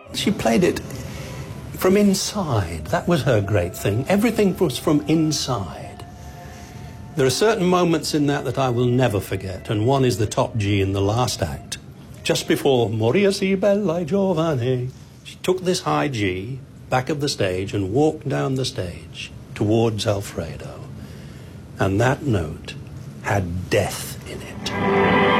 She played it from inside. That was her great thing. Everything was from inside. There are certain moments in that I will never forget, and one is the top G in the last act. Just before Moria si bella giovane, she took this high G back of the stage and walked down the stage towards Alfredo. And that note had death in it.